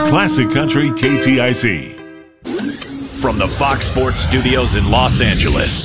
Classic Country KTIC. From the Fox Sports Studios in Los Angeles,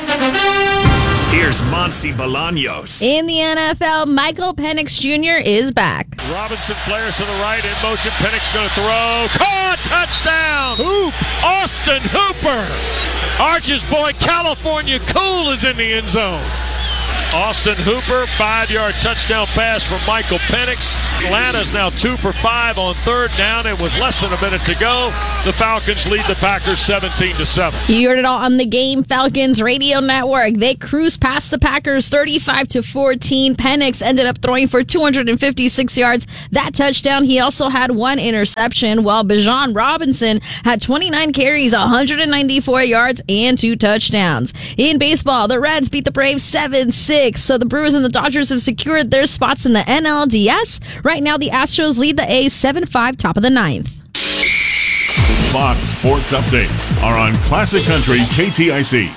here's Monty Bolaños. In the NFL, Michael Penix Jr. is back. Robinson flares to the right, in motion. Penix going to throw. Caught! Touchdown! Hoop! Austin Hooper! Arch's boy, California Cool, is in the end zone. Austin Hooper, 5-yard touchdown pass from Michael Penix. Atlanta's now 2 for 5 on third down, and with less than a minute to go, the Falcons lead the Packers 17-7. You heard it all on the Game Falcons radio network. They cruised past the Packers 35-14. Penix ended up throwing for 256 yards. That touchdown, he also had one interception, while Bijan Robinson had 29 carries, 194 yards, and 2 touchdowns. In baseball, the Reds beat the Braves 7-6. So the Brewers and the Dodgers have secured their spots in the NLDS. Right now, the Astros lead the A's 7-5, top of the ninth. Fox Sports Updates are on Classic Country KTIC.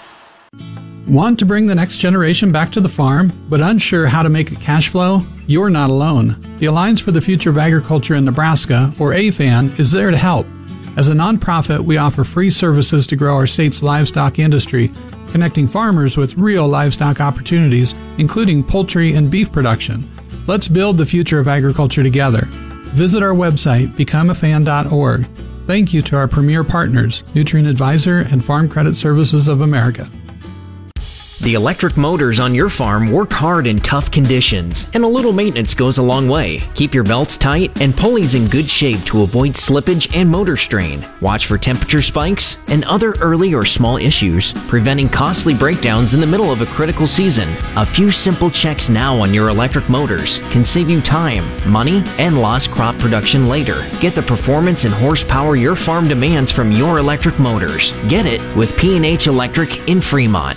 Want to bring the next generation back to the farm, but unsure how to make it cash flow? You're not alone. The Alliance for the Future of Agriculture in Nebraska, or AFAN, is there to help. As a nonprofit, we offer free services to grow our state's livestock industry, connecting farmers with real livestock opportunities, including poultry and beef production. Let's build the future of agriculture together. Visit our website, becomeafan.org. Thank you to our premier partners, Nutrient Advisor and Farm Credit Services of America. The electric motors on your farm work hard in tough conditions, and a little maintenance goes a long way. Keep your belts tight and pulleys in good shape to avoid slippage and motor strain. Watch for temperature spikes and other early or small issues, preventing costly breakdowns in the middle of a critical season. A few simple checks now on your electric motors can save you time, money, and lost crop production later. Get the performance and horsepower your farm demands from your electric motors. Get it with P&H Electric in Fremont.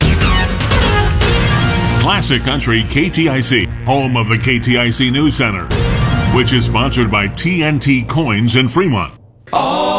Classic Country KTIC, home of the KTIC News Center, which is sponsored by TNT Coins in Fremont.